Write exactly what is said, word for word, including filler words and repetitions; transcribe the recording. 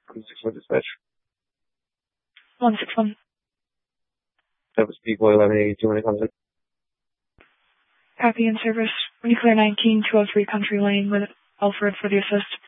one six one dispatch. one six one. That was Pequot eleven eighty-two when it comes in. Copy in service. Reclear nineteen two oh three Country Lane with Alfred for the assist.